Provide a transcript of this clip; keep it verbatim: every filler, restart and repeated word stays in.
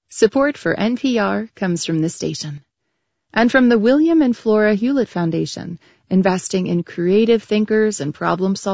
Support for N P R comes from this station and from the William and Flora Hewlett Foundation, investing in creative thinkers and problem solvers.